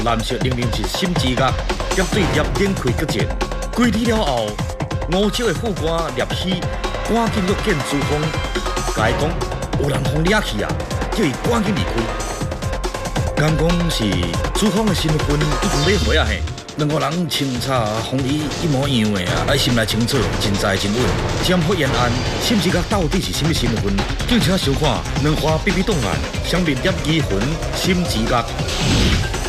蓝色007心之角点对点展开决战，开始了后，5招的副官聂喜赶紧约见朱峰，甲伊讲有人互掠去啊，叫伊赶紧离开。敢讲是朱峰的身份已经买回啊嘿，两个人清查方伊一模一样的啊，爱心来清楚，真在真稳。检获验案，心之角到底是什么身份？敬请收看《两花比比档案》，相面叶疑魂心之角。